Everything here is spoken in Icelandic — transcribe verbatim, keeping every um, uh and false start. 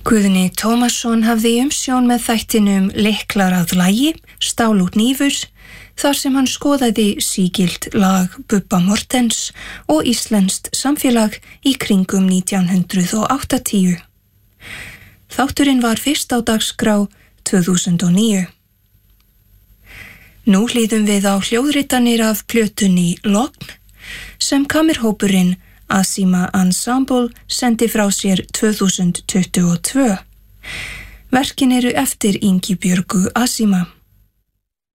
Guðni Tómasson hafði umsjón með þættinum Lyklar að lagi, Stál út hnífur, þar sem hann skoðaði sígilt lag Bubba Morthens og íslenskt samfélag í kringum nítján hundrað áttatíu. Þátturinn var fyrst á dagskrá tvö þúsund og níu. Nú hlýðum við á hljóðritanir af plötunni Logn sem kammerhópurinn Asima Ensemble sendi frá sér tvö þúsund tuttugu og tvö. Verkin eru eftir Ingibjörgu Asima.